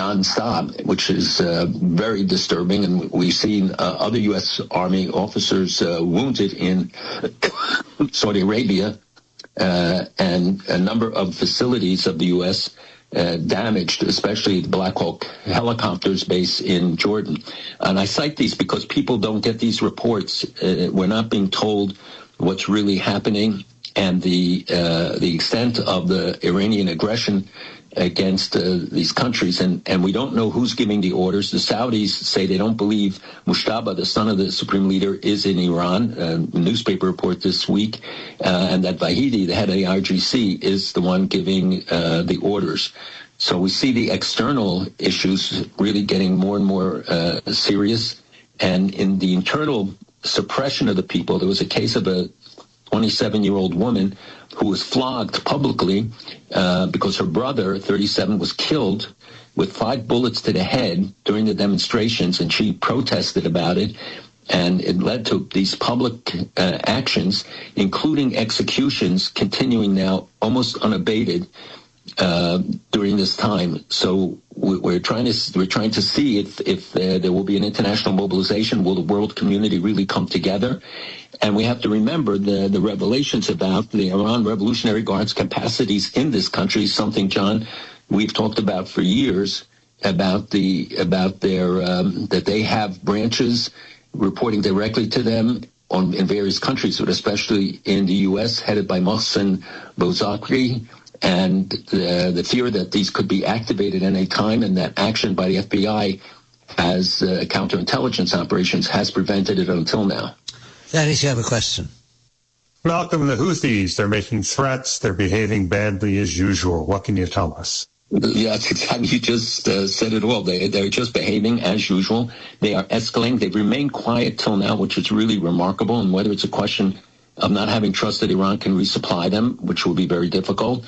nonstop, which is very disturbing. And we've seen other U.S. Army officers wounded in Saudi Arabia, and a number of facilities of the U.S. Damaged, especially the Black Hawk helicopters base in Jordan. And I cite these because people don't get these reports. We're not being told what's really happening and the extent of the Iranian aggression against these countries, and we don't know who's giving the orders. The Saudis say they don't believe Mujtaba, the son of the supreme leader, is in Iran. A newspaper report this week, and that Vahidi, the head of the IRGC, is the one giving the orders. So we see the external issues really getting more and more serious, and in the internal suppression of the people, there was a case of a 27-year-old woman who was flogged publicly because her brother, 37, was killed with 5 bullets to the head during the demonstrations, and she protested about it. And it led to these public actions, including executions, continuing now almost unabated during this time. So we're trying to see if there will be an international mobilization. Will the world community really come together? And we have to remember the revelations about the Iran Revolutionary Guard's capacities in this country, something, John, we've talked about for years, about their that they have branches reporting directly to them in various countries, but especially in the U.S., headed by Mohsen Bozakri, and the fear that these could be activated at any time, and that action by the FBI as counterintelligence operations has prevented it until now. Thaddeus, you have a question. Malcolm, the Houthis, they're making threats. They're behaving badly as usual. What can you tell us? Yeah, that's exactly. You just said it all. They're just behaving as usual. They are escalating. They've remained quiet till now, which is really remarkable. And whether it's a question of not having trust that Iran can resupply them, which will be very difficult,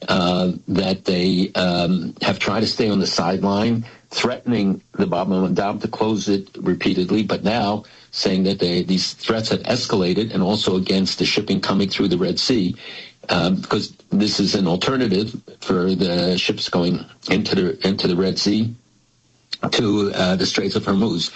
that they have tried to stay on the sideline, threatening the Bab al-Mandab to close it repeatedly, but now saying that these threats have escalated, and also against the shipping coming through the Red Sea, because this is an alternative for the ships going into the Red Sea to the Straits of Hormuz.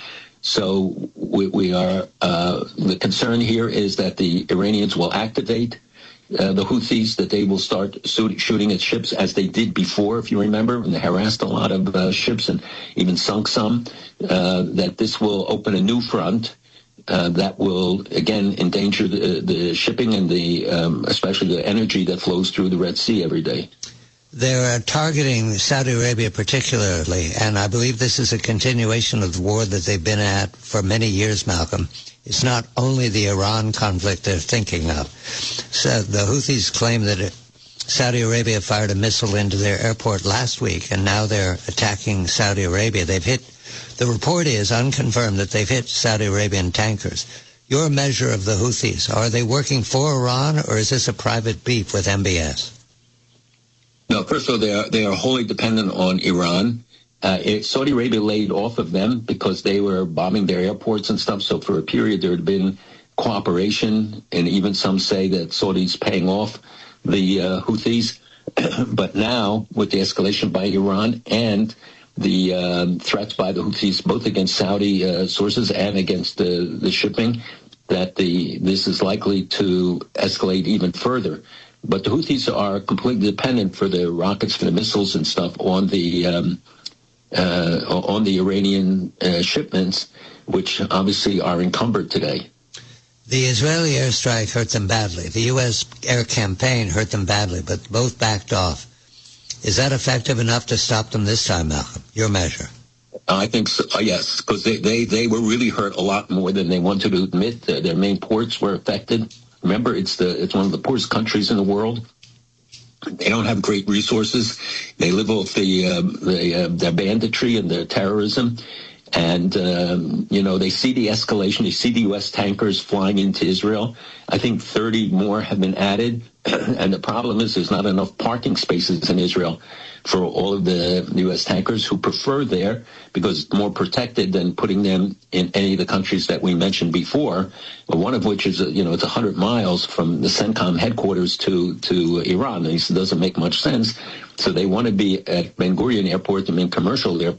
So we are the concern here is that the Iranians will activate the Houthis, that they will start shooting at ships as they did before, if you remember, when they harassed a lot of ships and even sunk some, that this will open a new front that will, again, endanger the shipping and especially the energy that flows through the Red Sea every day. They're targeting Saudi Arabia particularly, and I believe this is a continuation of the war that they've been at for many years, Malcolm. It's not only the Iran conflict they're thinking of. So the Houthis claim that Saudi Arabia fired a missile into their airport last week, and now they're attacking Saudi Arabia. The report is unconfirmed that they've hit Saudi Arabian tankers. Your measure of the Houthis, are they working for Iran, or is this a private beef with MBS? No, first of all, they are wholly dependent on Iran. Saudi Arabia laid off of them because they were bombing their airports and stuff. So for a period, there had been cooperation, and even some say that Saudi's paying off the Houthis. But now, with the escalation by Iran and the threats by the Houthis, both against Saudi sources and against the shipping, that this is likely to escalate even further. But the Houthis are completely dependent for the rockets, for the missiles and stuff on the Iranian shipments, which obviously are encumbered today. The Israeli airstrike hurt them badly. The U.S. air campaign hurt them badly, but both backed off. Is that effective enough to stop them this time, Malcolm? Your measure? I think so, yes, because they were really hurt a lot more than they wanted to admit. Their main ports were affected. Remember, it's one of the poorest countries in the world. They don't have great resources. They live off their banditry and their terrorism. And, they see the escalation. They see the U.S. tankers flying into Israel. I think 30 more have been added. And the problem is there's not enough parking spaces in Israel for all of the U.S. tankers, who prefer there because it's more protected than putting them in any of the countries that we mentioned before, one of which is, it's 100 miles from the CENTCOM headquarters to Iran. It doesn't make much sense. So they want to be at Ben Gurion Airport, the main commercial airport.